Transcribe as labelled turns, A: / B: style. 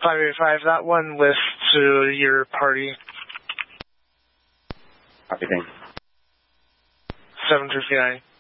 A: 585, that one lists to your party.
B: Copy, thanks.
A: 759.